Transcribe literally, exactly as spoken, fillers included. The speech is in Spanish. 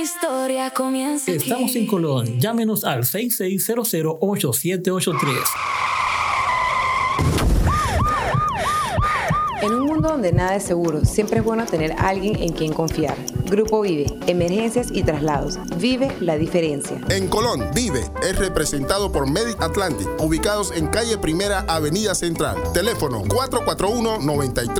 historia comienza aquí. Estamos en Colón. Llámenos al seis seis cero cero, ocho siete ocho tres. En un mundo donde nada es seguro, siempre es bueno tener a alguien en quien confiar. Grupo Vive, emergencias y traslados. Vive la diferencia. En Colón, Vive es representado por Medic Atlantic, ubicados en calle Primera, Avenida Central. Teléfono cuatro cuatro uno, nueve tres